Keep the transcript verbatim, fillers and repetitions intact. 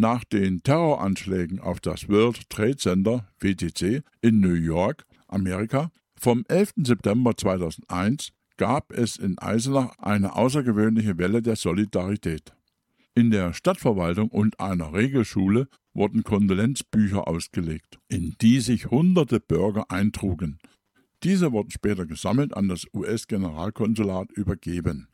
Nach den Terroranschlägen auf das World Trade Center W T C in New York, Amerika, vom elften September zweitausendeins gab es in Eisenach eine außergewöhnliche Welle der Solidarität. In der Stadtverwaltung und einer Regelschule wurden Kondolenzbücher ausgelegt, in die sich hunderte Bürger eintrugen. Diese wurden später gesammelt an das U S-Generalkonsulat übergeben.